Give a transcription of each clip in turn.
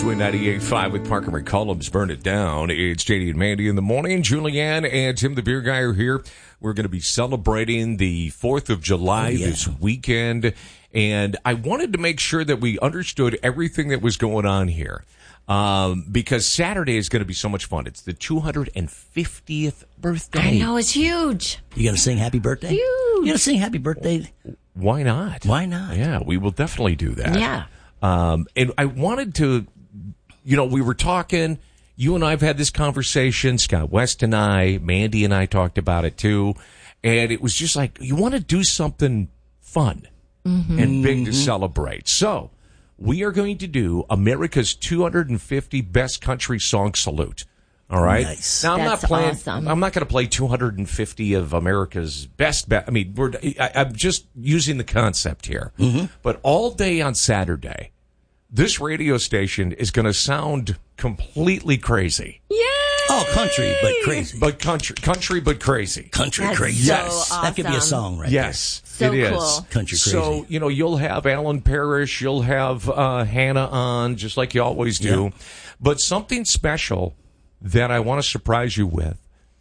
is Win 98.5 with Parker McCollum's Burn It Down. It's JD and Mandy in the morning. Julianne and Tim the Beer Guy are here. We're going to be celebrating the 4th of July this weekend. And I wanted to make sure that we understood everything that was going on here. Because Saturday is going to be so much fun. It's the 250th birthday. I know, it's huge. You going to sing happy birthday? Huge. You going to sing happy birthday? Why not? Why not? Yeah, we will definitely do that. Yeah. And I wanted to, we were talking, you and I have had this conversation, Scott West and I, Mandy and I talked about it too. And it was just like, you want to do something fun and big to celebrate. So we are going to do America's 250 Best Country Song Salute. All right. Nice. Now, That's awesome. I'm not going to play 250 of America's best. I'm just using the concept here. But all day on Saturday, this radio station is going to sound completely crazy. Yay! Oh, country, but crazy. But country, but crazy. Country That's crazy. so Yes. That could be a song right Yes, So it is. cool. Country crazy. So, you'll have Alan Parrish, you'll have Hannah on, just like you always do. Yeah. But something special that I want to surprise you with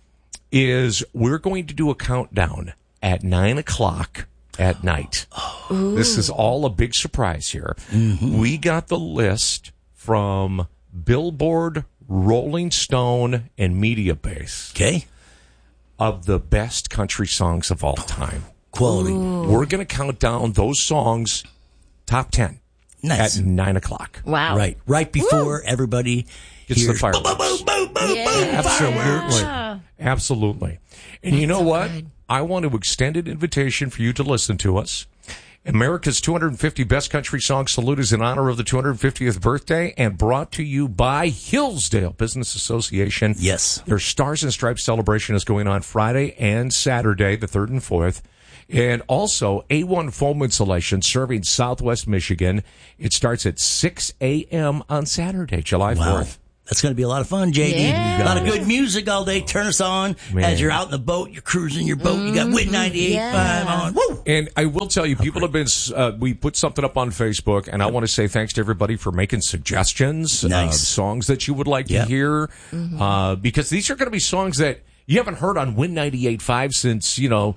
is we're going to do a countdown at 9 o'clock at night. This is all a big surprise here. We got the list from Billboard, Rolling Stone, and Mediabase Okay. of the best country songs of all time. Quality. We're going to count down those songs, top 10, Nice. at 9 o'clock. Wow. Right before everybody Gets the hears fireworks. boom, boom, boom, boom, Yeah. boom, Absolutely. fireworks. Absolutely. And you know so what? good. I want to extend an invitation for you to listen to us. America's 250 Best Country Song Salute is in honor of the 250th birthday and brought to you by Hillsdale Business Association. Yes. Their Stars and Stripes celebration is going on Friday and Saturday, the 3rd and 4th. And also, A1 Foam Insulation serving Southwest Michigan. It starts at 6 a.m. on Saturday, July 4th. That's going to be a lot of fun, JD. Yeah. A lot of good music all day. Turn us on Man. as you're out in the boat. You're cruising your boat. You got Wit 98.5 on. Woo! And I will tell you, people have been, we put something up on Facebook, and I want to say thanks to everybody for making suggestions of Nice. songs that you would like to hear. Because these are going to be songs that you haven't heard on Win 98.5 since,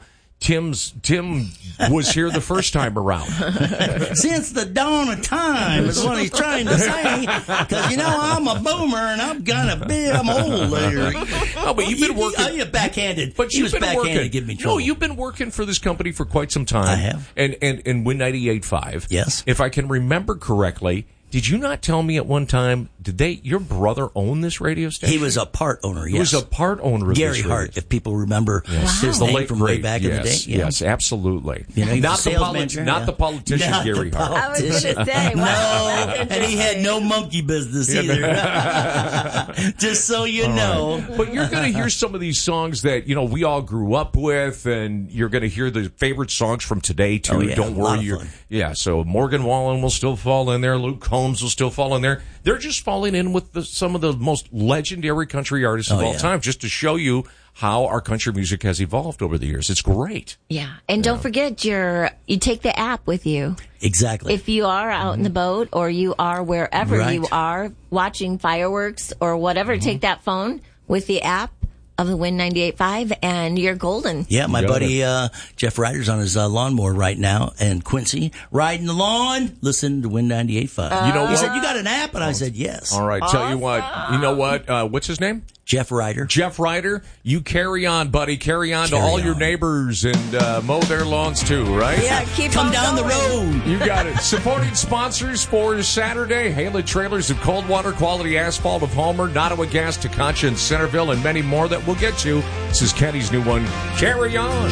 Tim was here the first time around. Since the dawn of time is what he's trying to say. Because, I'm a boomer and I'm old there. No, but you've been working. You're backhanded. But he you've was been backhanded working. to give me trouble. No, you've been working for this company for quite some time. I have. And Win 98.5. Yes. If I can remember correctly, did you not tell me at one time, your brother own this radio station? He was a part owner, He yes. was a part owner of Gary this radio Hart, if people remember his The name late from way great, back in the day. yes, Yeah. Yes, absolutely. He was Not a sales manager, not the politician Not Gary the Hart. I was going to say, wow, No, that's and he had no monkey business either. Just so you know. But you're going to hear some of these songs that, we all grew up with, and you're going to hear the favorite songs from today, too. Oh, yeah, Don't a lot worry. of fun. So Morgan Wallen will still fall in there. Luke Combs will still fall in there. They're just falling in with some of the most legendary country artists of all time, just to show you how our country music has evolved over the years. It's great. Yeah. And don't forget you take the app with you. Exactly. If you are out in the boat or you are wherever Right. you are watching fireworks or whatever, take that phone with the app of the Win 98.5 and you're golden. Yeah, my You got buddy Jeff Ryder's on his lawnmower right now, and Quincy riding the lawn, listening to Win 98.5. You know He what? said, "You got an app?" And I said, "Yes." All right, tell you what. You know what? What's his name? Jeff Ryder. Jeff Ryder, you carry on, buddy. Carry on to Carry all your on. neighbors and mow their lawns too, right? Yeah, keep Come on down the going. road. You got it. Supporting sponsors for Saturday, Haylett Trailers of Coldwater, Quality Asphalt of Homer, Nottawa Gas, Teconcha, and Centerville, and many more that we'll get to. This is Kenny's new one, Carry On.